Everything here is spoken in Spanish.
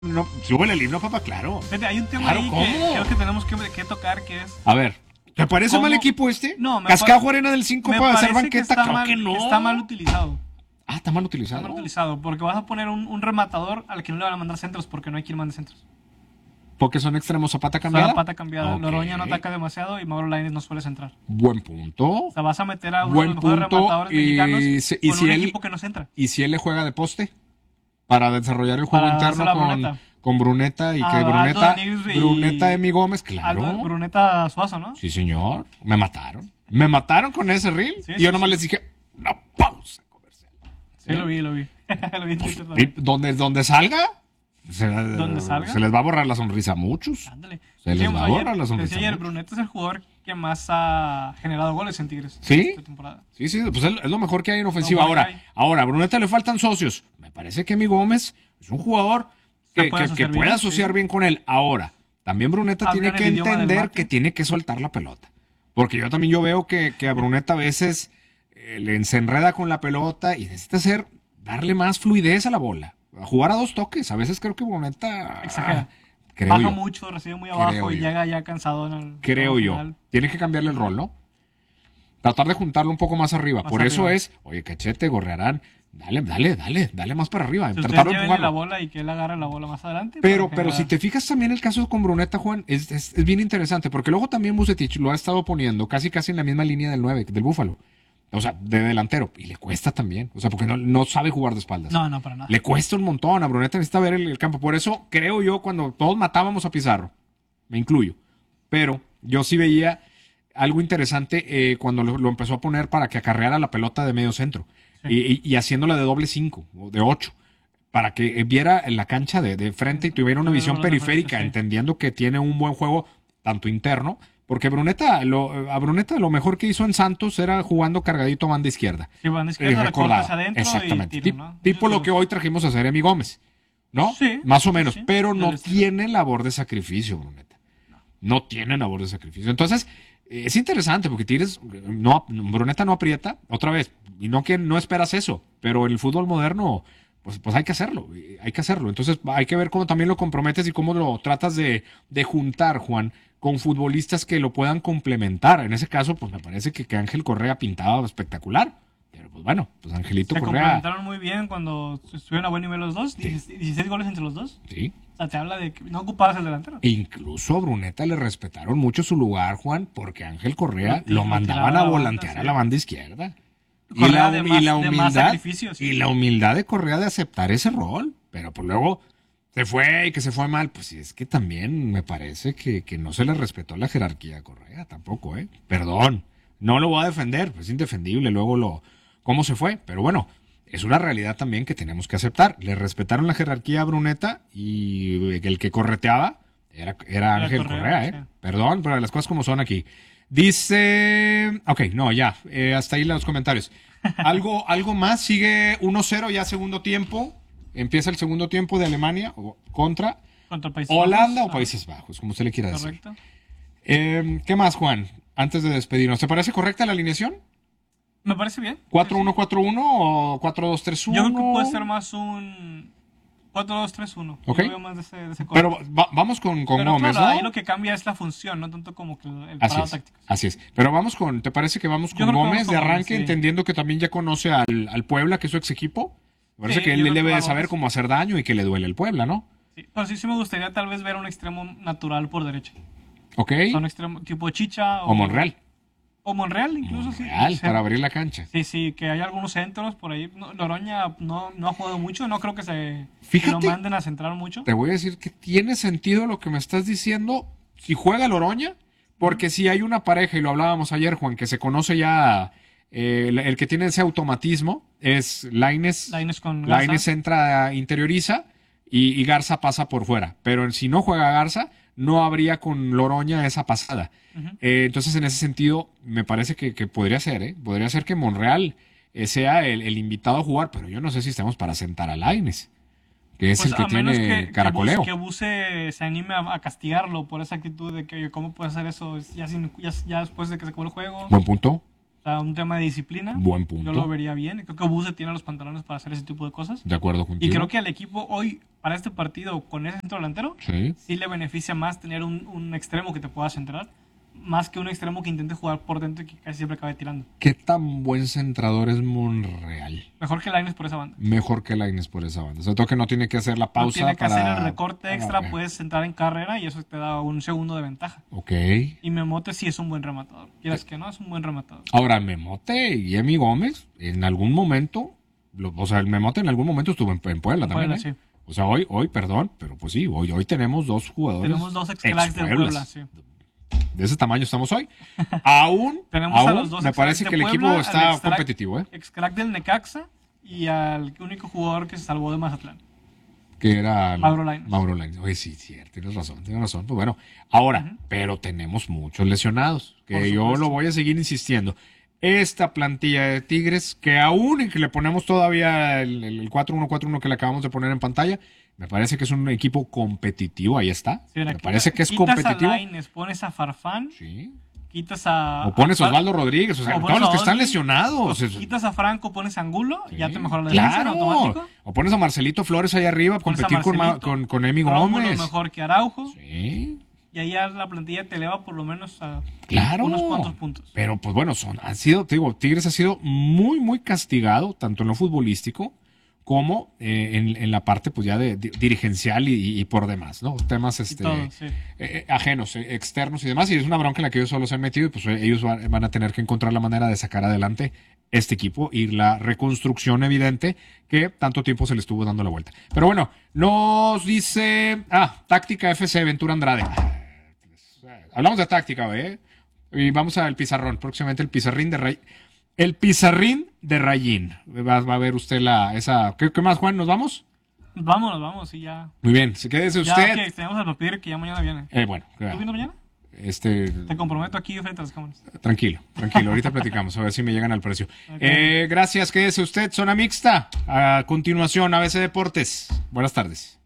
No, súbele el himno, papá, claro. Fíjate, hay un tema Claro, ahí ¿cómo? que creo que tenemos que tocar, que es... A ver, ¿te parece ¿Cómo? mal equipo este? No, Cascajo Arena del 5 me para hacer parece que banqueta, está creo mal, que no. está mal utilizado. Ah, está mal Está utilizado. mal utilizado, porque vas a poner un rematador al que no le van a mandar centros porque no hay quien mande centros. Porque son extremos a pata Está cambiada. la pata cambiada. Ok. Loroña no ataca demasiado y Mauro Lainez no suele centrar. Buen punto. O sea, vas a meter a uno de Buen los mejores punto. rematadores mexicanos Y con si un él, equipo que no centra. ¿y si él le juega de poste? Para desarrollar el juego Para interno dársela a Bruneta. con Bruneta y que Aldo Bruneta, Nigris y- Bruneta Emi Gómez, claro. Bruneta Suazo, ¿no? Sí, señor. Me mataron. Me mataron con ese reel. Sí, y sí, yo nomás sí. les dije, una pausa comercial. Sí, lo vi. Lo vi en Twitter Y también. donde salga, ¿Donde salga? se les va a borrar la sonrisa a muchos. Ándale. Se les va a borrar la sonrisa. Decía ayer, Bruneta es el jugador que más ha generado goles en Tigres ¿Sí? esta temporada. Sí, pues es lo mejor que hay en ofensiva. Lo mejor que hay. Ahora, a Bruneta le faltan socios. Me parece que Emi Gómez es un jugador Se que puede asociar puede bien, asociar sí. bien con él. Ahora, también Bruneta Hablan tiene que el idioma del entender mate. que tiene que soltar la pelota. Porque yo también veo que a Bruneta a veces le se enreda con la pelota y necesita darle más fluidez a la bola. A jugar a dos toques. A veces creo que Bruneta Exagera. creo Baja yo. mucho, recibe muy Creo abajo y yo. llega ya cansado en el Creo yo. final. Tiene que cambiarle el rol, ¿no? Tratar de juntarlo un poco más arriba. Más Por eso arriba. es, oye, Cachete, Gorrearán, dale más para arriba. Si Tratar ustedes de lleven empujarlo. la bola y que él agarre la bola más adelante. Pero para si generar- te fijas también el caso con Bruneta, Juan, es bien interesante, porque luego también Vucetich lo ha estado poniendo casi en la misma línea del 9, del Búfalo. O sea, de delantero. Y le cuesta también. O sea, porque no sabe jugar de espaldas. No, para nada. Le cuesta un montón. A Bruneta necesita ver el campo. Por eso creo yo cuando todos matábamos a Pizarro, me incluyo. Pero yo sí veía algo interesante cuando lo empezó a poner para que acarreara la pelota de medio centro. Sí. Y haciéndola de doble 5 o de 8. Para que viera en la cancha de frente y tuviera una Tuviera visión bolas de frente, periférica, sí. entendiendo que tiene un buen juego tanto interno. Porque a Bruneta lo mejor que hizo en Santos era jugando cargadito a banda izquierda. Si van de izquierda, Recordaba. recortas adentro Exactamente. y tiro, ¿no? Tipo Muchos lo que hoy trajimos a hacer Emi Gómez. ¿No? Sí, Más o menos. sí. Pero no Del estilo. tiene labor de sacrificio, Bruneta. No tiene labor de sacrificio. Entonces, es interesante porque Bruneta no aprieta, otra vez, y no que no esperas eso, pero en el fútbol moderno, pues hay que hacerlo, Entonces, hay que ver cómo también lo comprometes y cómo lo tratas de juntar, Juan, con futbolistas que lo puedan complementar. En ese caso, pues me parece que Ángel Correa pintaba espectacular. Pero pues bueno, pues Angelito Se Correa. complementaron muy bien cuando estuvieron a buen nivel los dos. 16 goles entre los dos. Sí. O sea, te habla de que no ocupabas el delantero. E incluso a Bruneta le respetaron mucho su lugar, Juan, porque Ángel Correa Lo lo mandaban tiraba a a la volantear banda, a la banda izquierda. Correa de más sacrificio, sí. Y la humildad de Correa de aceptar ese rol. Pero pues luego se fue y que se fue mal. Pues sí, es que también me parece que no se le respetó la jerarquía a Correa tampoco, ¿eh? Perdón, no lo voy a defender, pues es indefendible luego cómo se fue. Pero bueno, es una realidad también que tenemos que aceptar. Le respetaron la jerarquía a Bruneta y el que correteaba era Ángel Correa, ¿eh? sí. Perdón, pero las cosas como son aquí. Dice. Ok, no, ya. Hasta ahí los comentarios. Algo más. Sigue 1-0 ya segundo tiempo. Empieza el segundo tiempo de Alemania contra Contra Países Holanda Bajos. o Países Bajos, como se le quiera decir. Correcto. ¿Qué más, Juan? Antes de despedirnos. ¿Te parece correcta la alineación? Me parece bien. ¿4-1-4-1 o 4-2-3-1? Yo creo que puede ser más un 4-2-3-1. Ok. Yo veo más de ese corte. Pero vamos con Pero Gómez, claro, ¿no? ahí lo que cambia es la función, no tanto como que el Así parado es, táctico. así es. Pero ¿te parece que vamos Yo con creo que Gómez vamos con de Gómez, arranque, sí. entendiendo que también ya conoce al Puebla, que es su ex equipo? Me parece Sí, que yo él creo que debe de va saber Gómez. cómo hacer daño y que le duele el Puebla, ¿no? Sí. Pero sí me gustaría tal vez ver un extremo natural por derecha. ¿Ok? O un extremo tipo Chicha O Monreal. O Monreal, incluso sí. Monreal, O sea, para abrir la cancha. Sí, que hay algunos centros por ahí. Loroña no ha jugado mucho, no creo que que Fíjate. lo manden a centrar mucho. Te voy a decir que tiene sentido lo que me estás diciendo si juega Loroña, porque si hay una pareja, y lo hablábamos ayer, Juan, que se conoce ya, el que tiene ese automatismo es Lainez. Lainez con Garza. Lainez entra, interioriza y Garza pasa por fuera. Pero si no juega Garza, no habría con Loroña esa pasada. Ujú. Entonces, en ese sentido, me parece que podría ser, ¿eh? Podría ser que Monreal sea el invitado a jugar, pero yo no sé si estamos para sentar a Lainez, que es Pues el que a menos tiene caracoleo. que Buse se anime a castigarlo por esa actitud de que, oye, ¿cómo puede hacer eso ya después de que se acabó el juego? Buen punto. O sea, un tema de disciplina. Buen punto. Yo lo vería bien. Creo que Buse tiene los pantalones para hacer ese tipo de cosas. De acuerdo Y contigo. creo que al equipo hoy, para este partido, con ese centro delantero, Sí. le beneficia más tener un extremo que te pueda centrar, más que un extremo que intente jugar por dentro y que casi siempre acabe tirando. ¿Qué tan buen centrador es Monreal? Mejor que Lainez por esa banda. Mejor que Lainez por esa banda. Sobre todo que no tiene que hacer la No pausa tiene que para... hacer el recorte extra, para- puedes entrar en carrera y eso te da un segundo de ventaja. Ok. Y Memote sí es un buen rematador. Quieras que no, es un buen rematador. Ahora, Memote y Emi Gómez, en algún momento, o sea, el Memote en algún momento estuvo en Puebla también, Puebla, ¿eh? sí. O sea, hoy, perdón, pero pues sí, hoy tenemos dos jugadores. Tenemos dos ex-cracks del Puebla, ex-Pueblas. sí. De ese tamaño estamos hoy. Aún, Tenemos a aún los dos me parece ex-cracks que de el equipo Puebla, está al ex-crack- competitivo, ¿eh? Ex-crack del Necaxa y al único jugador que se salvó de Mazatlán. Que era Mauro Lainez. Mauro Lainez. Oye, sí, cierto, tienes razón. Pues bueno, ahora, pero tenemos muchos lesionados, Por que yo supuesto. lo voy a seguir insistiendo. Esta plantilla de Tigres, que aún y que le ponemos todavía el 4-1-4-1 que le acabamos de poner en pantalla, me parece que es un equipo competitivo, ahí está. Sí, mira, Me parece que es quitas competitivo. a Lainez, pones a Farfán, Sí. quitas a... O pones a a Osvaldo Rodríguez, o sea, o todos pones los a que están Osvaldo, lesionados. quitas a Franco, pones a Angulo, Sí, ya te mejora la defensa en claro. automático. O pones a Marcelito Flores ahí arriba, Pones a competir Marcelito, con Emi Rómulo Gómez. mejor que Araujo. Sí. Y ahí ya la plantilla te eleva por lo menos a Claro. unos cuantos puntos. Pero pues bueno, han sido, te digo, Tigres ha sido muy, muy castigado, tanto en lo futbolístico como en la parte pues ya de dirigencial y por demás, ¿no? Temas todo, sí. ajenos, externos y demás. Y es una bronca en la que ellos solo se han metido y pues ellos van a tener que encontrar la manera de sacar adelante este equipo y la reconstrucción evidente que tanto tiempo se le estuvo dando la vuelta. Pero bueno, nos dice, Táctica FC, Ventura Andrade. Hablamos de táctica, ¿eh? Y vamos al pizarrón, próximamente el pizarrín de Rayín. Va a ver usted esa. ¿Qué más, Juan? ¿Nos vamos? Vamos, y ya. Muy bien, si quédese Ya usted. que tenemos al papel que ya mañana viene. Bueno, ¿Tú vienes mañana? Te comprometo aquí frente a las cámaras. Tranquilo, ahorita platicamos, a ver si me llegan al precio. Ok. Gracias, quédese usted, zona mixta. A continuación, ABC Deportes. Buenas tardes.